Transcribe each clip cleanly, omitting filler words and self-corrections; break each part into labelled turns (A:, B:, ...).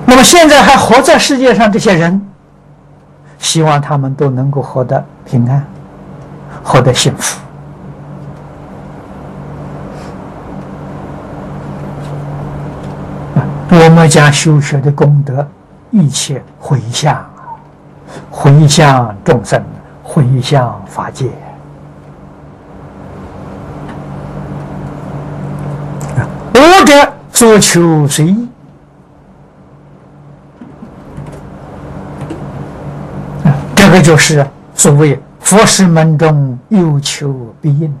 A: 那么现在还活在世界上这些人，希望他们都能够活得平安，活得幸福。我们将修学的功德一切回向，回向众生，回向法界。无者所求随意。这个就是所谓佛事门中有求必应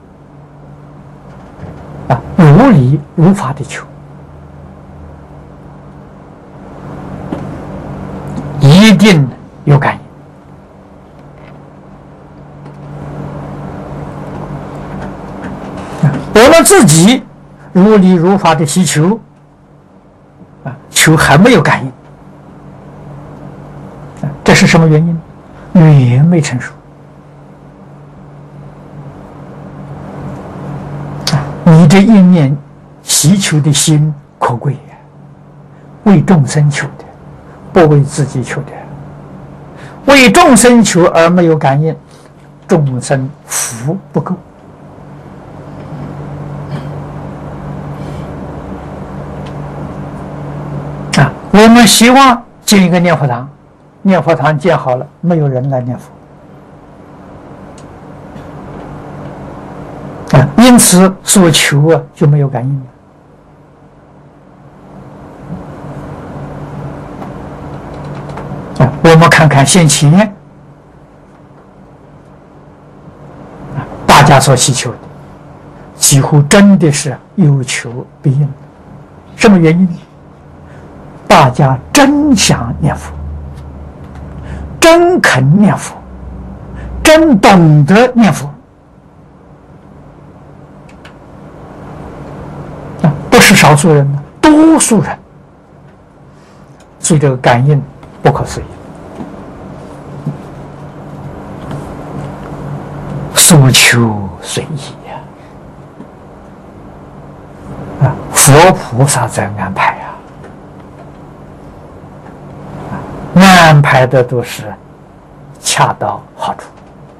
A: 如理如法的求，一定有感应。我们自己如理如法的祈求，求还没有感应，这是什么原因？缘没成熟。你这一念祈求的心可贵呀，为众生求的，不为自己求的。为众生求而没有感应，众生福不够。我们希望建一个念佛堂，念佛堂建好了，没有人来念佛，因此所求就没有感应了。我们看看现前大家所祈求的，几乎真的是有求必应。什么原因？大家真想念佛，真肯念佛，真懂得念佛，不是少数人，多数人，所以这个感应不可思议。所求随意呀，佛菩萨在安排呀。安排的都是恰到好处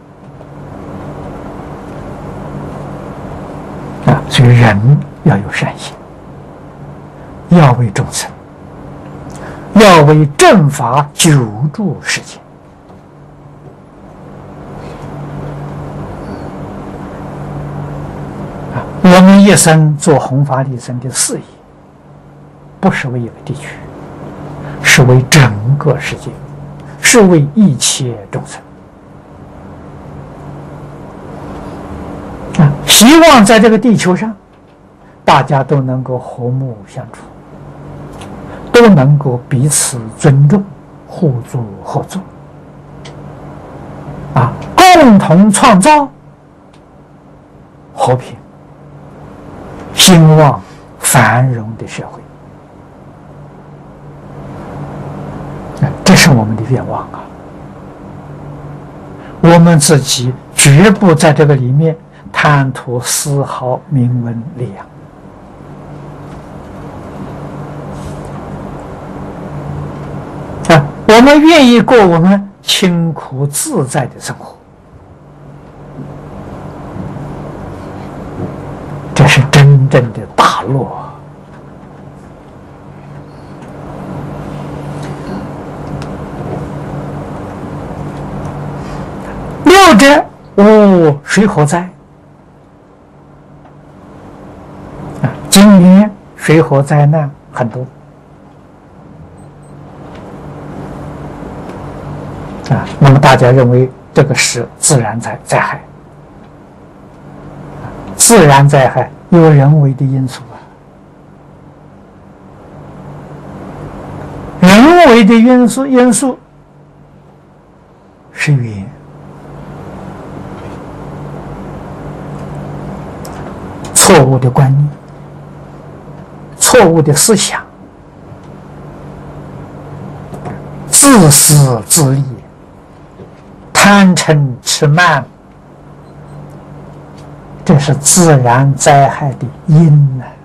A: 所以人要有善心，要为众生，要为正法久住世间。我们一生做弘法利生的事业，不是为一个地区，是为整个世界，是为一切众生。希望在这个地球上，大家都能够和睦相处，都能够彼此尊重，互助合作，共同创造和平、兴旺、繁荣的社会。这是我们的愿望我们自己绝不在这个里面贪图丝毫名闻利养我们愿意过我们清苦自在的生活，这是真正的大乐六者无水火灾今年水火灾难很多那么大家认为这个是自然灾害，自然灾害有人为的因素人为的因素是缘，错误的观念，错误的思想，自私自利，贪嗔痴慢，这是自然灾害的因